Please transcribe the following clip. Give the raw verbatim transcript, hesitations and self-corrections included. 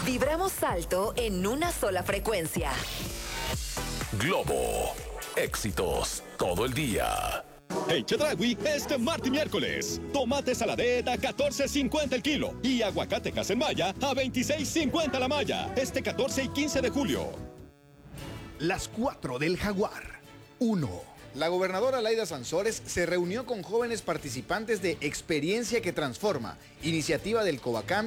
Vibramos alto en una sola frecuencia. Globo. Éxitos todo el día. En Chedraui, este martes y miércoles, tomate saladera a catorce cincuenta el kilo y aguacate Casemaya a veintiséis cincuenta la malla, este catorce y quince de julio. Las cuatro del Jaguar. uno. La gobernadora Laida Sansores se reunió con jóvenes participantes de Experiencia que Transforma, iniciativa del Covacam